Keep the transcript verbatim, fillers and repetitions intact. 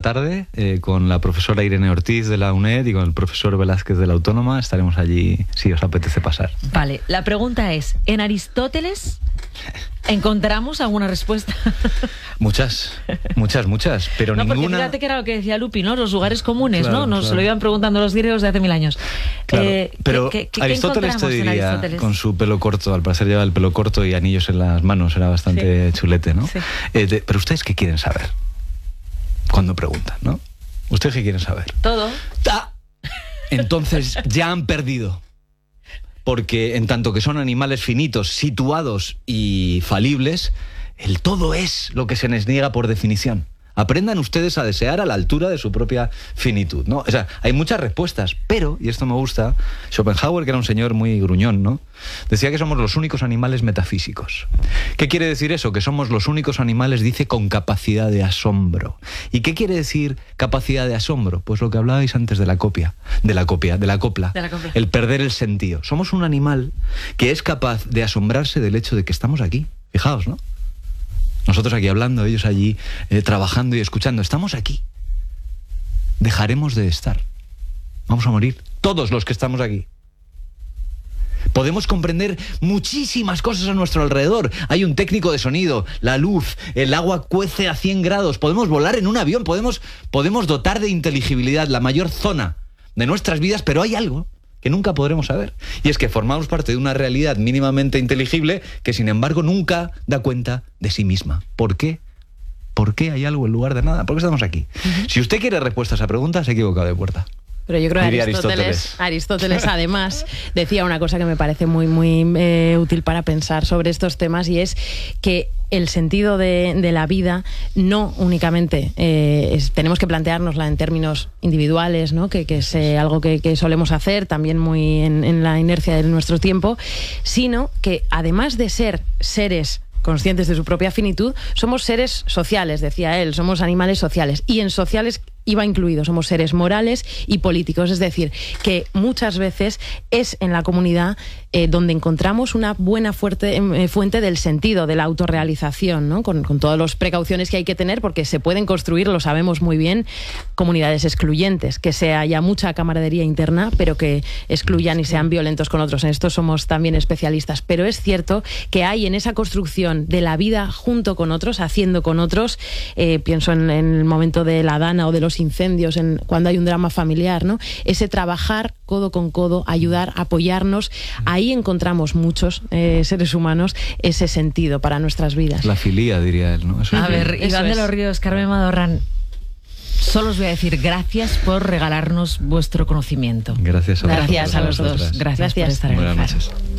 tarde eh, con la profesora Irene Ortiz de la UNED y con el profesor Velázquez de la Autónoma. Estaremos allí si os apetece pasar. Vale, la pregunta es, ¿en Aristóteles encontramos alguna respuesta? Muchas, muchas, muchas, pero no, ninguna... porque fíjate que era lo que decía Lupi, ¿no? Los lugares comunes, Claro, ¿no? Nos claro. lo iban preguntando los griegos de hace mil años. Claro, eh, pero ¿qué, qué, Aristóteles qué te encontramos en diría, Aristóteles? con su pelo corto, al parecer lleva el pelo corto y anillos en las manos, era bastante Sí. chulete, ¿no? Sí. Eh, de, pero ustedes, ¿qué quieren saber? Cuando preguntan, ¿no? ¿Ustedes qué quieren saber? Todo. ¡Ta! Entonces ya han perdido. Porque en tanto que son animales finitos, situados y falibles, el todo es lo que se les niega por definición. Aprendan ustedes a desear a la altura de su propia finitud, ¿no? O sea, hay muchas respuestas, pero, y esto me gusta, Schopenhauer, que era un señor muy gruñón, ¿no? Decía que somos los únicos animales metafísicos. ¿Qué quiere decir eso? Que somos los únicos animales, dice, con capacidad de asombro. ¿Y qué quiere decir capacidad de asombro? Pues lo que hablabais antes de la copia, de la copia, de la copla, De la copla. el perder el sentido. Somos un animal que es capaz de asombrarse del hecho de que estamos aquí. Fijaos, ¿no? Nosotros aquí hablando, ellos allí eh, trabajando y escuchando. Estamos aquí. Dejaremos de estar. Vamos a morir. Todos los que estamos aquí. Podemos comprender muchísimas cosas a nuestro alrededor. Hay un técnico de sonido, la luz, el agua cuece a cien grados. Podemos volar en un avión, podemos, podemos dotar de inteligibilidad la mayor zona de nuestras vidas, pero hay algo que nunca podremos saber. Y es que formamos parte de una realidad mínimamente inteligible que, sin embargo, nunca da cuenta de sí misma. ¿Por qué? ¿Por qué hay algo en lugar de nada? ¿Por qué estamos aquí? Uh-huh. Si usted quiere respuesta a esa pregunta, se ha equivocado de puerta. Pero yo creo que Aristóteles, Aristóteles. Aristóteles además decía una cosa que me parece muy, muy eh, útil para pensar sobre estos temas, y es que el sentido de, de la vida no únicamente eh, es, tenemos que planteárnosla en términos individuales, ¿no? que, que es eh, algo que, que solemos hacer también muy en, en la inercia de nuestro tiempo, sino que además de ser seres conscientes de su propia finitud, somos seres sociales, decía él, somos animales sociales, y en sociales iba incluido, somos seres morales y políticos, es decir, que muchas veces es en la comunidad eh, donde encontramos una buena fuerte, eh, fuente del sentido, de la autorrealización, ¿no? Con, con todas las precauciones que hay que tener, porque se pueden construir, lo sabemos muy bien, comunidades excluyentes, que se haya mucha camaradería interna, pero que excluyan y sean violentos con otros. En esto somos también especialistas, pero es cierto que hay en esa construcción de la vida junto con otros, haciendo con otros, eh, pienso en, en el momento de la Dana o de los incendios, en, cuando hay un drama familiar, ¿no? Ese trabajar codo con codo, ayudar, apoyarnos, ahí encontramos muchos eh, seres humanos ese sentido para nuestras vidas. La filía, diría él, ¿no? Eso a es ver, bien. Iván de los Ríos, Carmen Madorrán, solo os voy a decir gracias por regalarnos vuestro conocimiento. Gracias a, gracias vosotros, a los a dos. vosotras. Gracias, Gracias. por estar en Buenas el Faro. noches.